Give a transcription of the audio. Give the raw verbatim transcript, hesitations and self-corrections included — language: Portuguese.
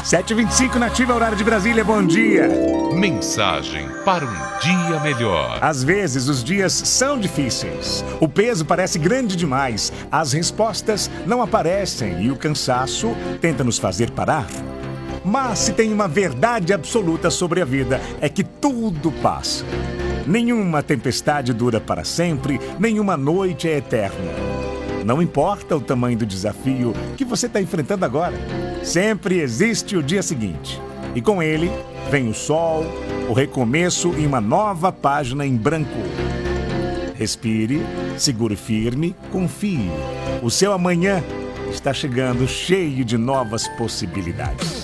sete e vinte e cinco, nativa, horário de Brasília, bom dia. Mensagem para um dia melhor. Às vezes os dias são difíceis, o peso parece grande demais, as respostas não aparecem e o cansaço tenta nos fazer parar. Mas se tem uma verdade absoluta sobre a vida, é que tudo passa. Nenhuma tempestade dura para sempre, nenhuma noite é eterna. Não importa o tamanho do desafio que você está enfrentando agora, sempre existe o dia seguinte. E com ele vem o sol, o recomeço e uma nova página em branco. Respire, segure firme, confie. O seu amanhã está chegando cheio de novas possibilidades.